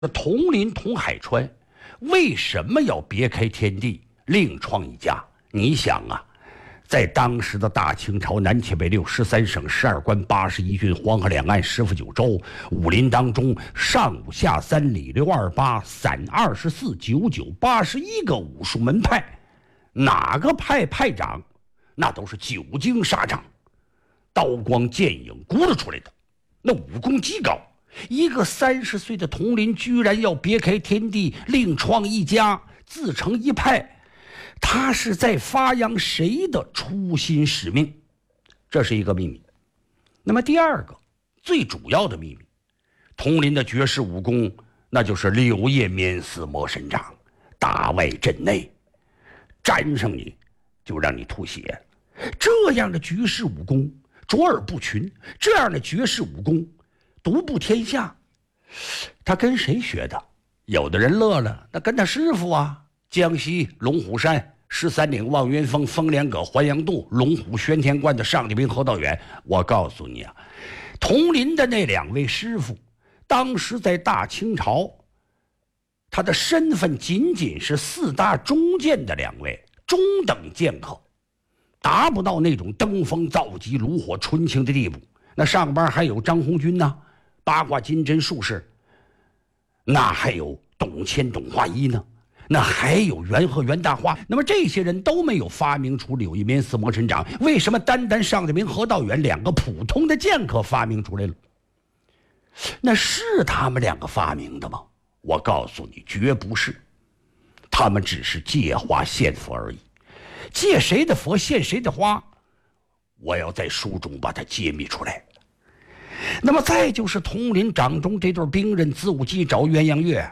那同林同海川为什么要别开天地，另创一家？你想啊，在当时的大清朝南阡北六13省12关81郡黄河两岸19州，武林当中上5下3里628散24 99 81个武术门派，哪个派派长那都是久经沙场，刀光剑影鼓捣出来的，那武功极高。一个30岁的同林居然要别开天地，另创一家，自成一派，他是在发扬谁的初心使命？这是一个秘密。那么第二个最主要的秘密，同林的绝世武功那就是柳叶免死魔神掌，打外镇内，沾上你就让你吐血。这样的绝世武功卓尔不群，这样的绝世武功独步天下，他跟谁学的？有的人乐了，那跟他师傅啊，江西龙虎山13岭望云峰、风莲阁环阳渡、龙虎玄天观的上帝兵侯道远。我告诉你啊，同林的那2位师傅当时在大清朝，他的身份仅仅是4大中剑的2位中等剑客，达不到那种登峰造极、炉火纯青的地步。那上边还有张红军呢，八卦金针术士，那还有董谦、董化一呢，那还有袁鹤、袁大化。那么这些人都没有发明出柳叶免死魔神掌，为什么单单上帝兵何道远2个普通的剑客发明出来了？那是他们2个发明的吗？我告诉你，绝不是，他们只是借花献佛而已。借谁的佛献谁的花，我要在书中把它揭秘出来。那么再就是同林掌中这对兵刃子午鸡爪鸳鸯月，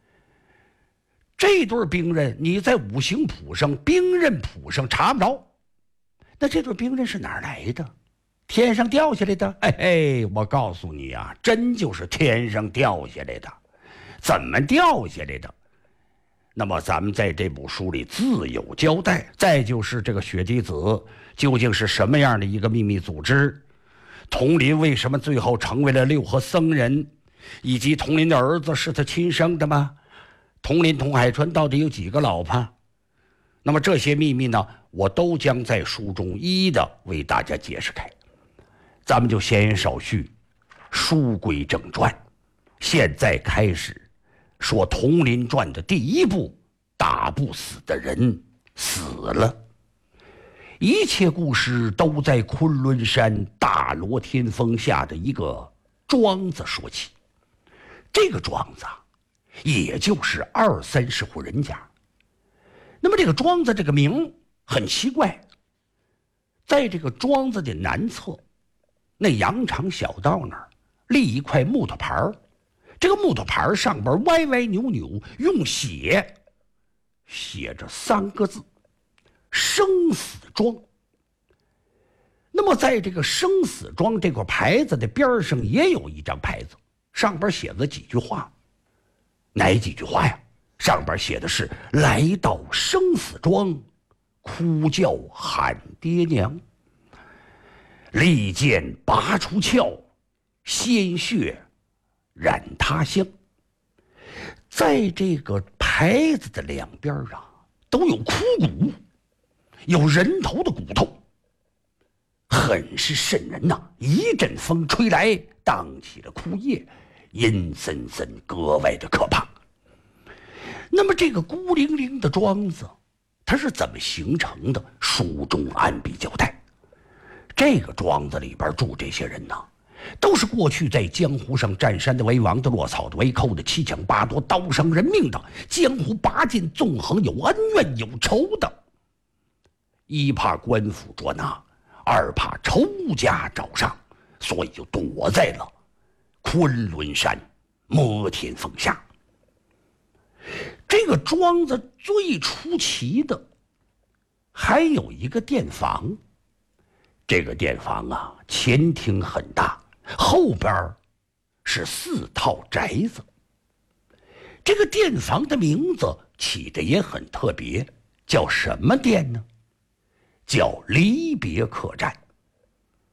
这对兵刃你在五行谱上、兵刃谱上查不着。那这对兵刃是哪儿来的？天上掉下来的？嘿嘿，我告诉你啊，真就是天上掉下来的。怎么掉下来的？那么咱们在这部书里自有交代。再就是这个血滴子究竟是什么样的一个秘密组织？同林为什么最后成为了六合僧人？以及同林的儿子是他亲生的吗？同林同海川到底有几个老婆？那么这些秘密呢，我都将在书中一一的为大家解释开。咱们就闲言少叙，书归正传。现在开始说同林传的第1部，打不死的人死了。一切故事都在昆仑山大罗天峰下的一个庄子说起。这个庄子也就是20-30户人家。那么这个庄子这个名很奇怪，在这个庄子的南侧，那羊肠小道那儿立一块木头牌儿，这个木头牌上边歪歪扭扭，用血写着3个字：生死庄。那么在这个生死庄这块牌子的边上也有一张牌子，上边写了几句话。哪几句话呀？上边写的是：来到生死庄，哭叫喊爹娘，利剑拔出鞘，鲜血染他乡。在这个牌子的两边啊，都有枯骨，有人头的骨头，很是瘆人呐。一阵风吹来，荡起了枯叶，阴森森，格外的可怕。那么这个孤零零的庄子，它是怎么形成的？书中按笔交代。这个庄子里边住这些人呐，都是过去在江湖上占山的为王的，落草的为寇的，七抢八夺，刀伤人命的，江湖拔剑纵横，有恩怨有仇的。一怕官府捉拿，二怕仇家找上，所以就躲在了昆仑山摩天峰下。这个庄子最出奇的还有一个店房。这个店房啊，前厅很大，后边是4套宅子。这个店房的名字起的也很特别，叫什么店呢？叫离别客栈。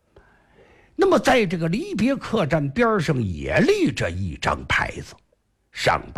那么在这个离别客栈边上也立着一张牌子， 上班。